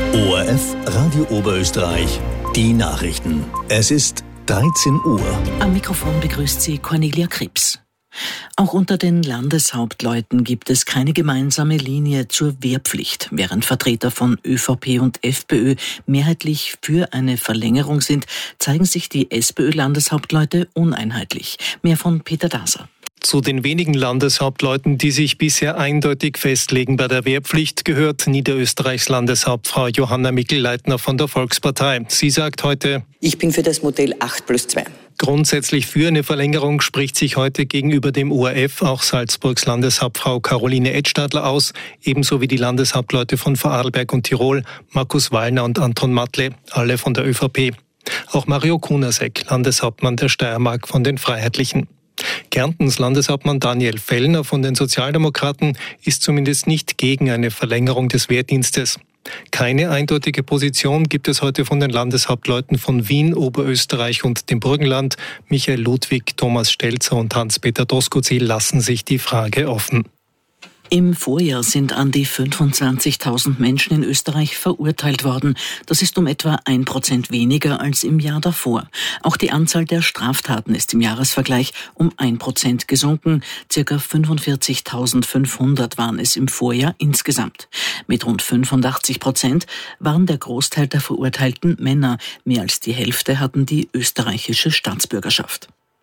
ORF Radio Oberösterreich, die Nachrichten. Es ist 13 Uhr. Am Mikrofon begrüßt Sie Cornelia Krips. Auch unter den Landeshauptleuten gibt es keine gemeinsame Linie zur Wehrpflicht. Während Vertreter von ÖVP und FPÖ mehrheitlich für eine Verlängerung sind, zeigen sich die SPÖ-Landeshauptleute uneinheitlich. Mehr von Peter Daser. Zu den wenigen Landeshauptleuten, die sich bisher eindeutig festlegen bei der Wehrpflicht, gehört Niederösterreichs Landeshauptfrau Johanna Mikl-Leitner von der Volkspartei. Sie sagt heute: Ich bin für das Modell 8+2. Grundsätzlich für eine Verlängerung spricht sich heute gegenüber dem ORF auch Salzburgs Landeshauptfrau Caroline Edstadler aus, ebenso wie die Landeshauptleute von Vorarlberg und Tirol, Markus Wallner und Anton Matle, alle von der ÖVP. Auch Mario Kunasek, Landeshauptmann der Steiermark von den Freiheitlichen. Kärntens Landeshauptmann Daniel Fellner von den Sozialdemokraten ist zumindest nicht gegen eine Verlängerung des Wehrdienstes. Keine eindeutige Position gibt es heute von den Landeshauptleuten von Wien, Oberösterreich und dem Burgenland. Michael Ludwig, Thomas Stelzer und Hans-Peter Doskozil lassen sich die Frage offen. Im Vorjahr sind an die 25.000 Menschen in Österreich verurteilt worden. Das ist um etwa 1% weniger als im Jahr davor. Auch die Anzahl der Straftaten ist im Jahresvergleich um 1% gesunken. Circa 45.500 waren es im Vorjahr insgesamt. Mit rund 85% waren der Großteil der Verurteilten Männer. Mehr als die Hälfte hatten die österreichische Staatsbürgerschaft.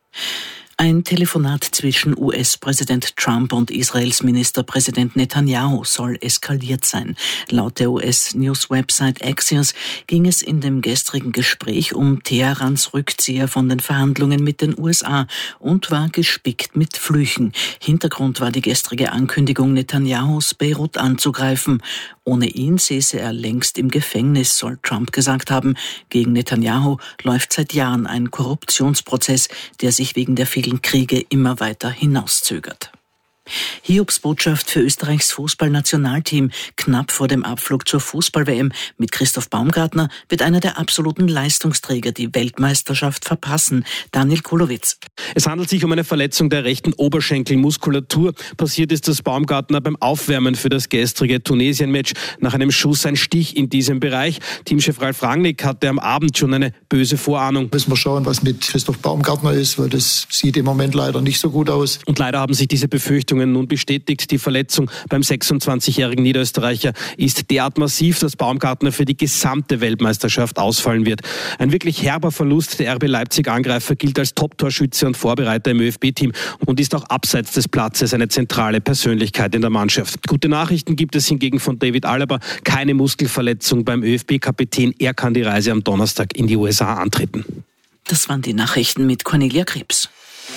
Ein Telefonat zwischen US-Präsident Trump und Israels Ministerpräsident Netanyahu soll eskaliert sein. Laut der US-News-Website Axios ging es in dem gestrigen Gespräch um Teherans Rückzieher von den Verhandlungen mit den USA und war gespickt mit Flüchen. Hintergrund war die gestrige Ankündigung Netanyahus, Beirut anzugreifen. Ohne ihn säße er längst im Gefängnis, soll Trump gesagt haben. Gegen Netanyahu läuft seit Jahren ein Korruptionsprozess, der sich wegen der vielen Kriege immer weiter hinauszögert. Hiobsbotschaft für Österreichs Fußballnationalteam. Knapp vor dem Abflug zur Fußball-WM mit Christoph Baumgartner wird einer der absoluten Leistungsträger die Weltmeisterschaft verpassen. Daniel Kulowitz. Es handelt sich um eine Verletzung der rechten Oberschenkelmuskulatur. Passiert ist das Baumgartner beim Aufwärmen für das gestrige Tunesien-Match. Nach einem Schuss ein Stich in diesem Bereich. Teamchef Ralf Rangnick hatte am Abend schon eine böse Vorahnung. Müssen wir schauen, was mit Christoph Baumgartner ist, weil das sieht im Moment leider nicht so gut aus. Und leider haben sich diese Befürchtungen nun bestätigt. Die Verletzung beim 26-jährigen Niederösterreicher ist derart massiv, dass Baumgartner für die gesamte Weltmeisterschaft ausfallen wird. Ein wirklich herber Verlust. Der RB Leipzig-Angreifer gilt als Top-Torschütze und Vorbereiter im ÖFB-Team und ist auch abseits des Platzes eine zentrale Persönlichkeit in der Mannschaft. Gute Nachrichten gibt es hingegen von David Alaba. Keine Muskelverletzung beim ÖFB-Kapitän. Er kann die Reise am Donnerstag in die USA antreten. Das waren die Nachrichten mit Cornelia Krips.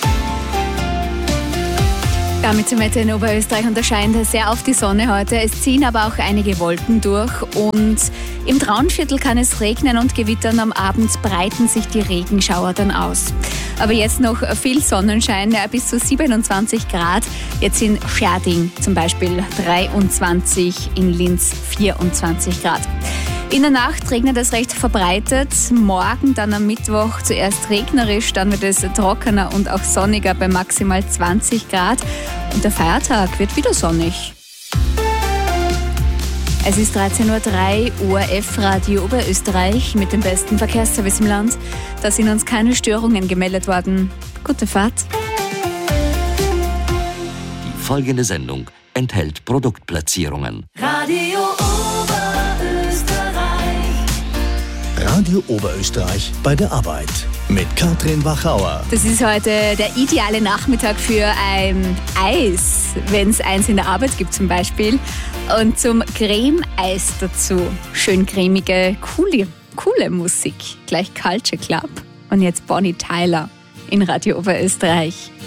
Damit zum Wetter in Oberösterreich und da scheint sehr auf die Sonne heute. Es ziehen aber auch einige Wolken durch und im Traunviertel kann es regnen und gewittern. Am Abend breiten sich die Regenschauer dann aus. Aber jetzt noch viel Sonnenschein, bis zu 27 Grad. Jetzt in Schärding zum Beispiel 23, in Linz 24 Grad. In der Nacht regnet es recht verbreitet. Morgen dann am Mittwoch zuerst regnerisch, dann wird es trockener und auch sonniger bei maximal 20 Grad. Und der Feiertag wird wieder sonnig. Es ist 13.03 Uhr, ORF Radio Oberösterreich mit dem besten Verkehrsservice im Land. Da sind uns keine Störungen gemeldet worden. Gute Fahrt. Die folgende Sendung enthält Produktplatzierungen. Radio Oberösterreich bei der Arbeit mit Katrin Wachauer. Das ist heute der ideale Nachmittag für ein Eis, wenn es eins in der Arbeit gibt zum Beispiel. Und zum Creme-Eis dazu. Schön cremige, coole Musik. Gleich Culture Club. Und jetzt Bonnie Tyler in Radio Oberösterreich.